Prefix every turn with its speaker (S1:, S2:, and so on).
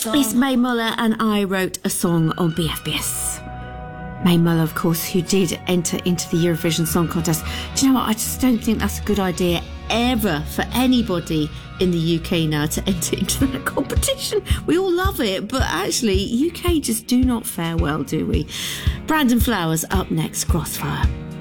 S1: song?
S2: It's Mae Muller and I wrote a song on BFBS. Mae Muller, of course, who did enter into the Eurovision Song Contest. Do you know what? I just don't think that's a good idea ever for anybody in the UK now to enter into that competition. We all love it, but actually, UK just do not fare well, do we? Brandon Flowers up next, Crossfire.